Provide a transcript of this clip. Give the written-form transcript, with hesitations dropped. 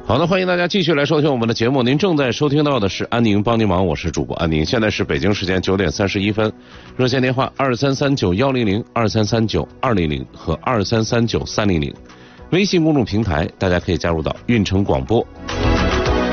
好的，欢迎大家继续来收听我们的节目。您正在收听到的是安宁帮您忙，我是主播安宁。现在是北京时间9点31分，热线电话2339-100、2339-200和2339-300。微信公众平台大家可以加入到运城广播。